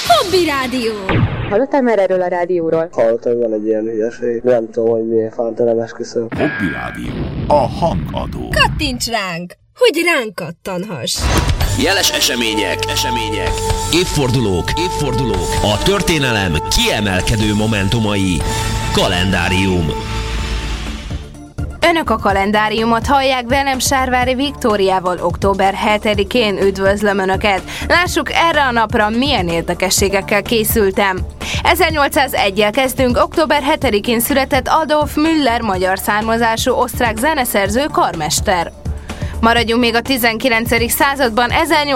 Hobby Rádió. Hallottál már erről a rádióról? Hallottam, hogy van egy ilyen hülyeség. Nem tudom, hogy miért fánta, nem esküszöm. Hobby Rádió. A hangadó. Kattints ránk, hogy ránk kattanhass. Jeles események. Évfordulók. A történelem kiemelkedő momentumai. Kalendárium. Önök a kalendáriumot hallják, velem Sárvári Viktóriával október 7-én üdvözlöm Önöket. Lássuk, erre a napra milyen érdekességekkel készültem. 1801-jel kezdünk, október 7-én született Adolf Müller, magyar származású osztrák zeneszerző, karmester. Maradjunk még a 19. században,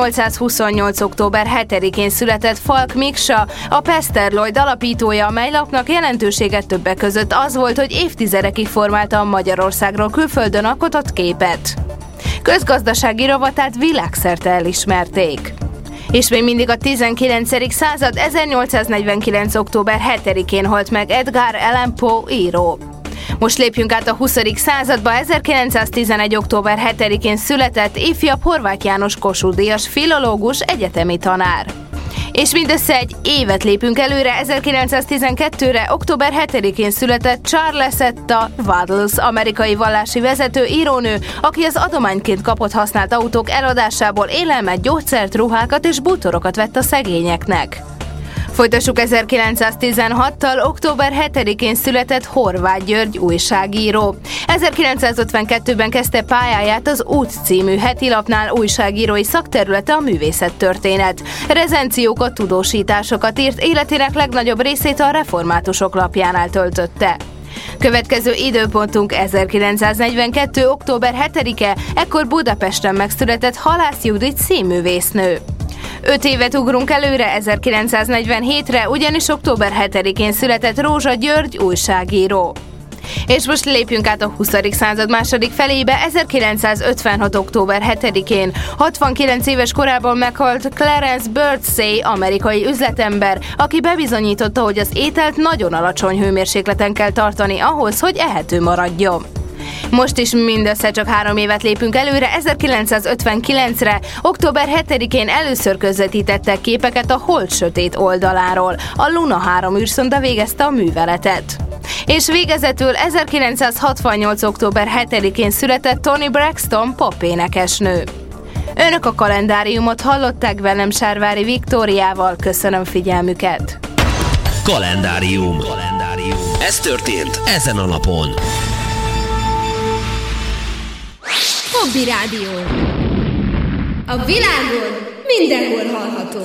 1828. október 7-én született Falk Miksa, a Pester Lloyd alapítója, mely lapnak jelentősége többek között az volt, hogy évtizedekig formálta a Magyarországról külföldön alkotott képet. Közgazdasági rovatát világszerte elismerték. És még mindig a 19. század, 1849. október 7-én halt meg Edgar Allan Poe író. Most lépjünk át a 20. századba, 1911. október 7-én született ifjabb Horváth János Kossuth-díjas filológus, egyetemi tanár. És mindössze egy évet lépünk előre, 1912-re, október 7-én született Charlesetta Waddles, amerikai vallási vezető, írónő, aki az adományként kapott használt autók eladásából élelmet, gyógyszert, ruhákat és bútorokat vett a szegényeknek. Folytassuk 1916-tal, október 7-én született Horváth György újságíró. 1952-ben kezdte pályáját az Út című hetilapnál, újságírói szakterülete a művészettörténet. Recenziókat, tudósításokat írt, életének legnagyobb részét a Reformátusok lapjánál töltötte. Következő időpontunk 1942. október 7-e, ekkor Budapesten megszületett Halász Judit színművésznő. 5 évet ugrunk előre, 1947-re, ugyanis október 7-én született Rózsa György újságíró. És most lépjünk át a 20. század második felébe, 1956. október 7-én 69 éves korában meghalt Clarence Birdsey, amerikai üzletember, aki bebizonyította, hogy az ételt nagyon alacsony hőmérsékleten kell tartani ahhoz, hogy ehető maradjon. Most is mindössze csak 3 évet lépünk előre, 1959-re, október 7-én először közvetítettek képeket a Hold sötét oldaláról. A Luna 3 űrszonda végezte a műveletet. És végezetül 1968. október 7-én született Toni Braxton, popénekesnő. Önök a kalendáriumot hallották, velem Sárvári Viktóriával, köszönöm figyelmüket. Kalendárium. Ez történt ezen a napon. Hobby Rádió. A világon mindenhol hallható.